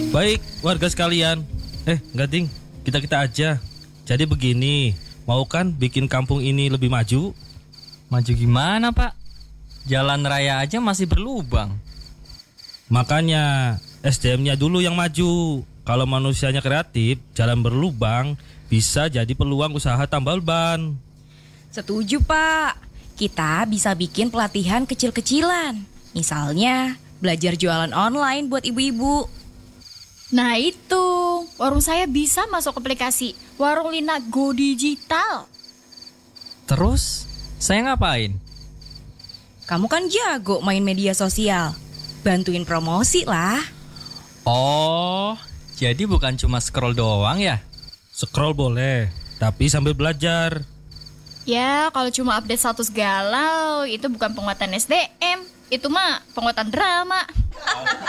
Baik, warga sekalian. Enggak ding, kita aja. Jadi begini, mau kan bikin kampung ini lebih maju? Maju gimana, Pak? Jalan raya aja masih berlubang. Makanya SDM-nya dulu yang maju. Kalau manusianya kreatif, jalan berlubang bisa jadi peluang usaha tambal ban. Setuju, Pak. Kita bisa bikin pelatihan kecil-kecilan. Misalnya, belajar jualan online buat ibu-ibu. Nah itu, warung saya bisa masuk aplikasi Warung Lina Go Digital. Terus, saya ngapain? Kamu kan jago main media sosial. Bantuin promosi lah. Oh, jadi bukan cuma scroll doang ya? Scroll boleh, tapi sambil belajar. Ya, kalau cuma update status galau, itu bukan penguatan SDM. Itu mah penguatan drama.